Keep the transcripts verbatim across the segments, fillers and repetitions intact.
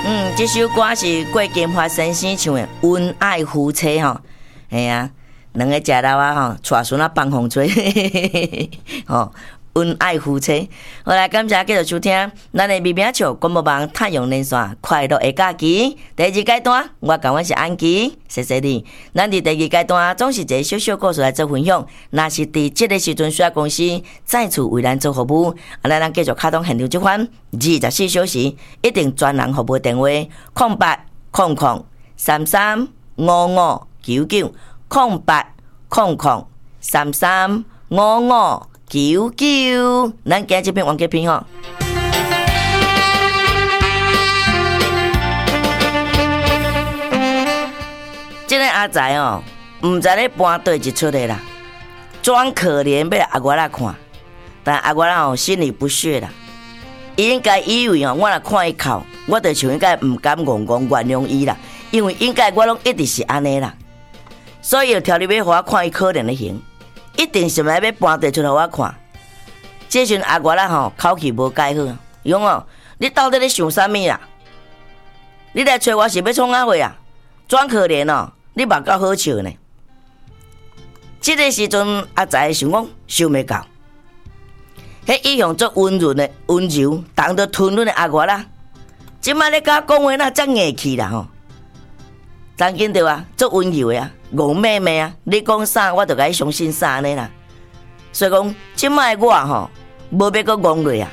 嗯，这首歌是郭金华先生唱的《恩爱夫妻》吼，哎呀，两个食老啊吼，带孙啊放风吹，吼。恩爱夫妻，好来，感谢继续收听咱的微名笑广播网太阳连线快乐的假期第二阶段，我讲我是安琪，谢谢你。咱伫第二阶段总是一个小小故事来做分享，若是伫这个时阵需要公司再次为咱做服务，啊，咱咱继续开通现场这款二十四小时一定专人服务电话：空八空空三三五五九九空八空空三三五五。九九，咱今这篇王家篇吼，这个阿仔哦，唔知咧搬对一出的啦，装可怜要阿我来看，但阿我哦心里不屑啦，伊应该以为哦，我来看伊哭，我就像应该唔敢戆戆原谅伊啦，因为应该我拢一直是安尼啦，所以就挑你要互我看伊可怜的形。一定是来要搬地出来我看，这阵阿我啦吼口气无改好，用哦，你到底咧想啥物啦？你来找我是要创啥话啊？装可怜哦，你目够好笑呢？这个时阵阿仔想讲想袂到，迄一向做温润的温柔，当着吞润的阿我啦，即摆咧甲讲话那遮硬气啦吼，当紧着啊，做温柔的啊。戆妹妹啊！你讲啥，我就该相信啥呢啦。所以讲，即摆我吼，无要搁戆落啊。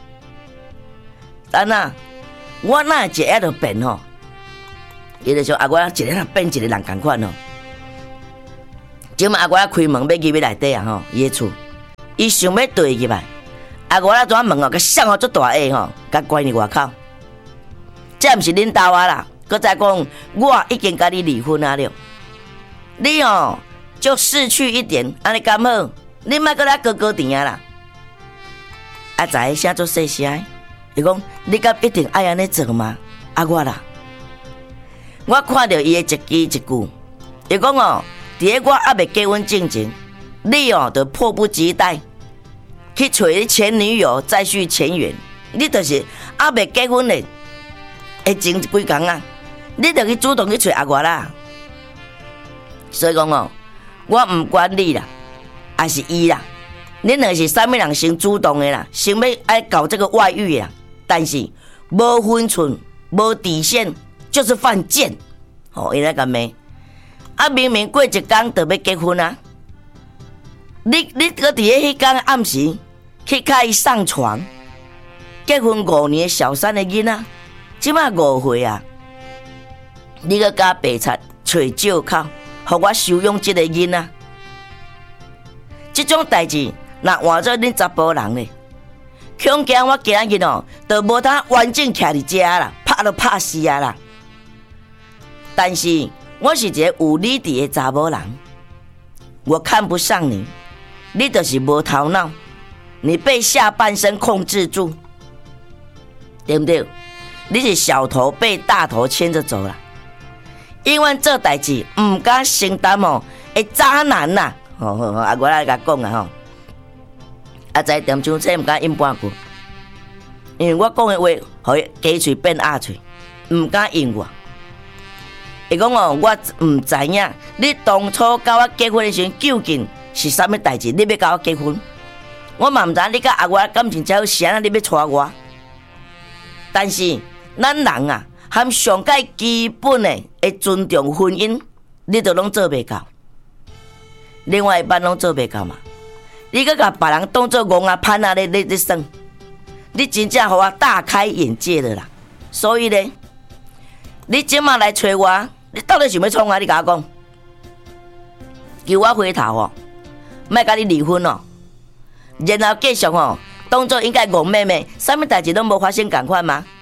但啊，我哪一下就变吼，伊就像阿我一个人变一个人共款吼。即摆阿我开门要入去内底啊吼，伊个厝，伊想要对入来，阿我啦转门哦，甲响哦足大下吼，甲关伫外口。这毋是恁兜啊啦，搁再讲，我已经甲你离婚啊了。你哦，就逝去一点，安尼刚好，你莫搁来高高甜啊啦！阿仔声做细声，伊讲你敢一定爱安尼做吗？啊我啦，我看到伊的一字一句，伊讲哦，伫个我还未结婚之前，你哦就迫不及待去找你前女友再续前缘，你就是还未结婚嘞，会前几工啊，你就去主动去找阿我啦。所以讲哦，我唔管你啦，还是伊啦，恁若是啥物人先主动的啦，想要爱搞这个外遇啦，但是无分寸、无底线，就是犯贱。哦，伊来干咩？啊，明明过一天就要结婚啊，你你搁伫咧迄天暗时去甲伊上床，结婚五年小三的囡仔，即摆五岁啊，你搁甲白贼找借口。互我收养这个囡仔，这种代志若换做恁查甫人咧，恐惊我今日哦，都无通完整徛伫遮啦，拍都拍死啊啦！但是我是一个有理智的查某人，我看不上你，你就是无头脑，你被下半身控制住，对不对？你是小头被大头牵着走了。因为做代志唔敢承担哦，会渣男呐、啊！吼吼，啊，我来甲讲啊吼，啊，在点钟车唔敢应半句，因为我讲的话，互伊鸡喙变鸭喙，唔敢应我。伊讲哦，我唔知影你当初甲我结婚的时候，究竟是啥物代志？你要甲我结婚，我嘛唔知你甲阿我感情才好是安，你要娶我。但是咱人啊。含上界基本的会尊重婚姻，你都拢做袂到，另外一半拢做袂到嘛？你搁甲别人当做戆啊潘啊咧咧咧算，你真正互我大开眼界了啦！所以咧，你今晚来找我，你到底想要创啊？你甲我讲，叫我回头哦，莫甲你离婚哦，然后继续哦，当做应该戆妹妹，啥物代志拢无发生共款吗？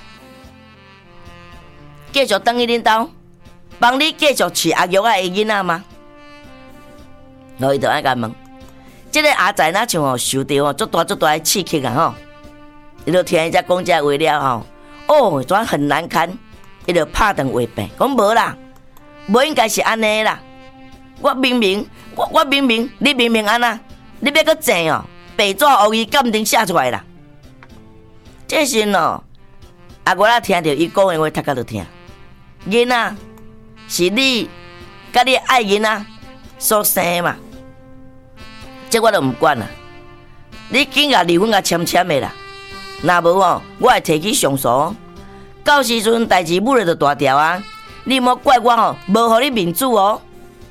继续等去恁兜，帮你继续饲阿玉仔的囡仔吗？然后伊就爱甲问，这个阿仔哪像哦受到哦足大足大的刺激啊吼！伊就听伊只讲这话了吼，哦，怎很难堪，伊就拍断话柄，讲无啦，无应该是安尼啦。我明明，我我明明，你明明安那，你要搁整哦，白纸黑字感情写出来啦。这是哦。 阿我仔听到伊讲的话，读甲就听。囡仔是你甲你爱囡仔所生嘛，这我都唔管啦。你紧甲离婚甲签签的啦，若无哦，我会提起上诉。到时阵代志母了就大条啊！你莫怪我哦，无互你面子哦。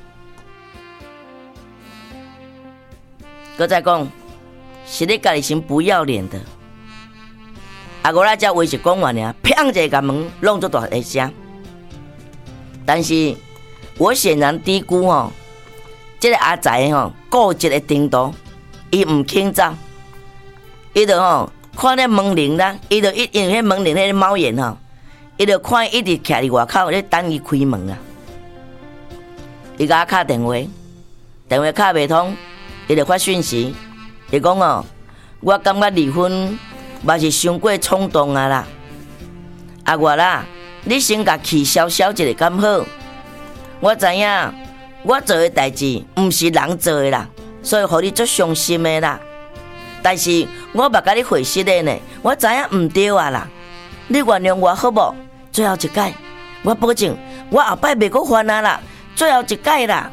搁再讲，是你家己先不要脸的。阿我仔只话是讲完尔，砰一下甲门弄做大一声。但是我显然低估哦，这个阿仔吼固执的程度，伊唔肯走，伊就吼看咧门铃啦，伊就一因为迄门铃迄个猫眼吼，伊就看伊一直徛伫外口咧等伊开门啊。伊甲我敲电话，电话敲袂通，伊就发讯息，伊讲哦，我感觉离婚嘛是伤过冲动啊啦，阿我啦。你先甲气消消一下敢好？我知影，我做的代志毋是人做的啦，所以互你足伤心的啦。但是我捌甲你回息的呢，我知影毋对啊啦。你原谅我好无？最后一届，我保证，我后摆袂阁犯啊啦。最后一届啦。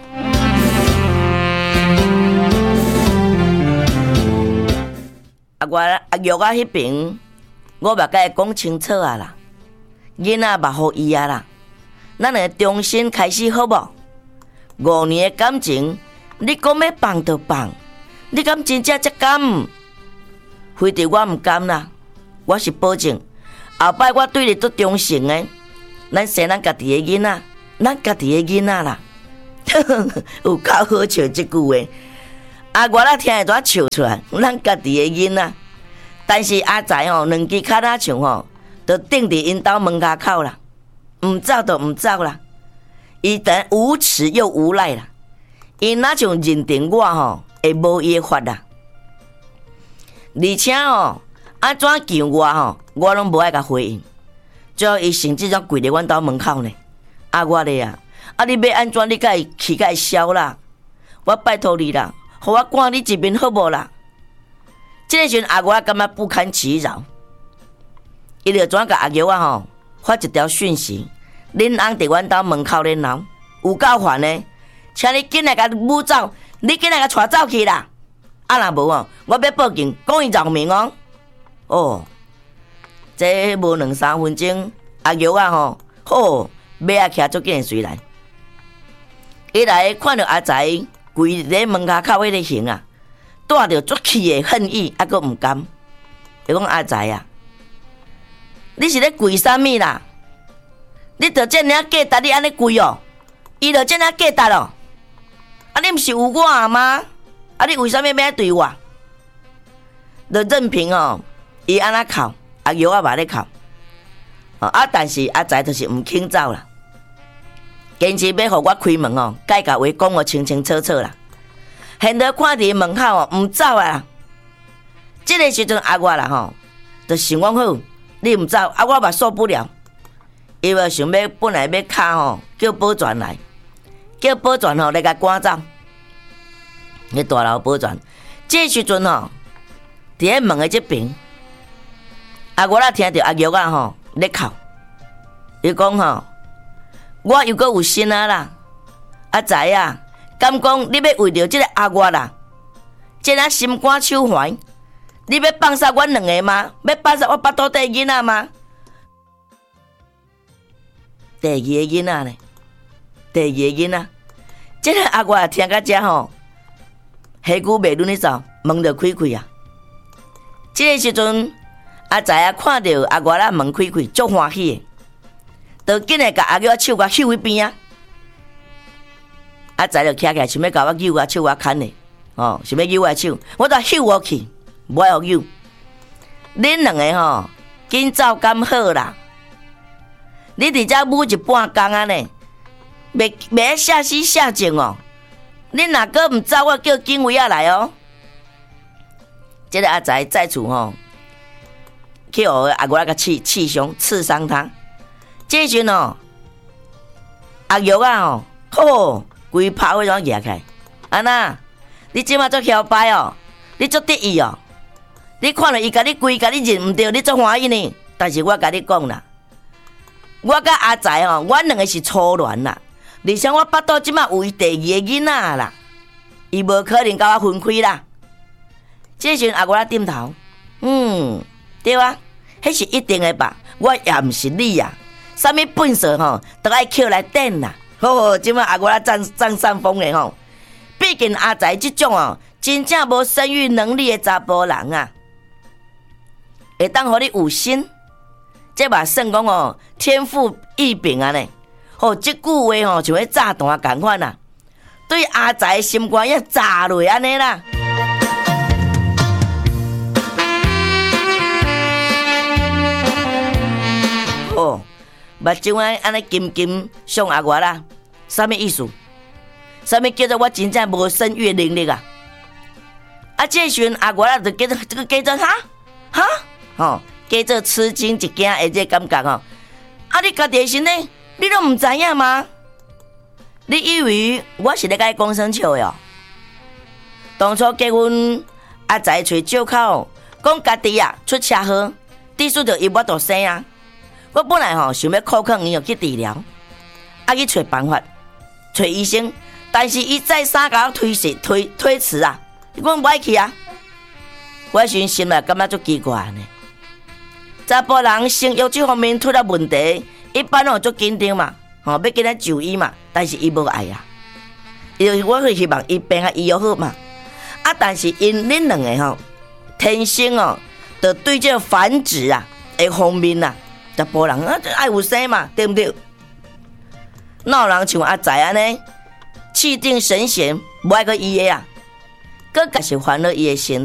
啊，我啊玉啊迄边，我捌甲伊讲清楚啊啦。囡仔目互伊啊啦，咱来重新开始好无？五年的感情，你讲要放就放，你敢真正才甘？非得我毋甘啦，我是保证，后摆我对你足忠诚的。咱生咱家己的囡仔，咱家己的囡仔啦，有够好笑这句话。啊，我啦听会怎笑出来？咱家己的囡仔，但是阿仔吼，两支脚仔像吼。就定伫因兜门口口啦，唔走就唔走啦。伊等无耻又无赖啦，伊哪像认定我吼会无伊的法啦。而且吼，安怎救我吼，我拢无爱甲回应。最后伊甚至怎跪伫阮兜门口呢？啊我咧啊，啊你要安怎？你甲伊气甲伊消啦？我拜托你啦，互我赶你一面好无啦？这个时阵阿我感觉不堪其扰。伊就怎甲阿玉啊吼发一条讯息，恁翁伫阮兜门口咧闹，有够烦的，请你紧来甲母走，你紧来甲带走去啦！啊若无哦，我要报警，讲伊扰民哦。哦，这无两三分钟，阿玉啊吼，好，马啊徛足紧随来。伊来看到阿仔跪伫门口口迄个形啊，带着足气的恨意，还阁毋甘。伊讲阿仔啊。你是咧跪啥物啦？你着这样价值，你安尼跪哦？伊着这样价值哦？啊，你毋是有我吗？啊，你为啥物要对我？着任凭哦，伊安那哭，阿玉啊嘛咧哭，啊，但是阿仔就是毋肯走啦，坚持要互我开门哦，该甲话讲我清清楚楚啦。现在看伫门口哦，毋走啊！这个时阵阿我啦吼，着想讲好。你唔走，啊，我嘛受不了。伊话想要本来要敲吼，叫保全来，叫保全吼来甲赶走。迄大楼保全，这时阵吼，伫咧门的这边，啊，我啦听到阿玉啊吼咧哭，伊讲吼，我又阁有心啊啦，阿仔啊，敢讲你要为着这个阿我啦，这样心肝手怀。你要放杀阮两个吗？要放杀我巴肚底囡仔吗？第二个囡仔呢？第二个囡仔，这个阿我听到这吼，下句袂轮咧走，门就开开啊。这个时阵，阿仔啊看到阿我啦门开开，足欢喜的，就紧来甲阿玉手甲揪一边啊。阿仔就徛起来，想要甲我揪我手我牵的，哦，想要揪我手，我就揪我去。无要有，恁两个吼，紧走敢好啦！你伫遮舞一半工啊呢，袂袂下死下静哦！恁若个毋走，我叫警卫啊来哦！这个阿仔再次吼，去互阿我个刺刺伤刺伤他。这时哦，阿玉啊吼，好，规拍伙怎举起来？安那，你即马做摇摆哦，你做得意哦！你看到伊甲你跪，甲你认毋对，你做欢喜呢？ 但是我甲你讲啦，我甲阿财吼，阮两个是初恋啦。而且我巴肚即马有伊第二个囡仔啦，伊无可能甲我分开啦。这时阵阿我仔点头，嗯，对啊，迄是一定的吧。我也毋是你啊，啥物本事吼，都爱捡来顶啦。吼，即马阿我仔占占上风的吼，毕竟阿财即种哦，真正无生育能力的查甫人啊，会当互你有心，这嘛算讲哦，天赋异禀啊呢。吼，即句话吼，像迄炸弹共款啊，对阿财心肝也炸落安尼啦。哦，目睭安安尼金金上阿我啦，啥物意思？啥物叫做我真正无生育能力啊？啊，这时阵阿我啦就叫做这个叫做哈哈，吼，叫做吃惊一惊的这感觉吼。啊，你家己的身体。你都唔知影吗？你以为我是咧甲你讲生笑哟？当初结婚，阿财找借口，讲家己啊出车祸，滴输着伊我大生啊。我本来吼想要靠抗伊去治疗，啊去找办法，找医生，但是伊再三甲我推辞推推辞啊，伊讲唔爱去啊。我时心内感觉足奇怪呢。查甫人生育这方面出了问题。一般哦，足紧张嘛，吼、哦，要跟他就医嘛，但是伊无爱啊，因为我是希望伊病啊医药好嘛，啊，但是因恁两个吼，天生哦，就对这繁殖啊，的方面啊，就无人啊爱有生嘛，对不对？哪有人像阿财安尼，气定神闲，无爱个医的啊，佮家是烦恼伊的心。